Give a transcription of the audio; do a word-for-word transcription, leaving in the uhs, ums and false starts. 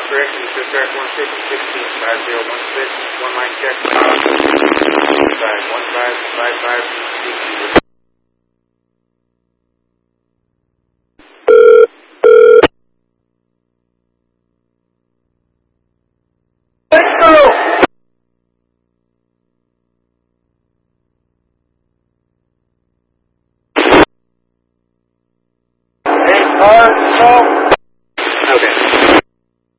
correction, dispatch one six, sixteen, five zero one six, one line check, five one five five five two two. Let's go! Eight cars, so